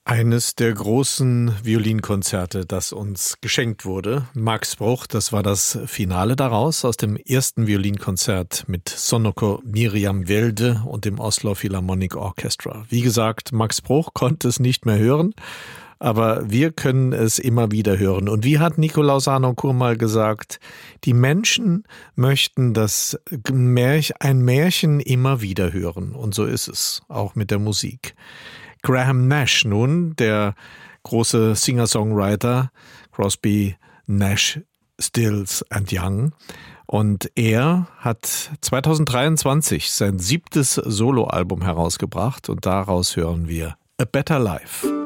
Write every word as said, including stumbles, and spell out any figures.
Eines der großen Violinkonzerte, das uns geschenkt wurde. Max Bruch, das war das Finale daraus, aus dem ersten Violinkonzert mit Sonoko Miriam Welde und dem Oslo Philharmonic Orchestra. Wie gesagt, Max Bruch konnte es nicht mehr hören, aber wir können es immer wieder hören. Und wie hat Nikolaus Harnoncourt mal gesagt, die Menschen möchten das Märchen, ein Märchen immer wieder hören. Und so ist es, auch mit der Musik. Graham Nash nun, der große Singer-Songwriter, Crosby, Nash, Stills and Young. Und er hat zweitausenddreiundzwanzig sein siebtes Soloalbum herausgebracht und daraus hören wir A Better Life.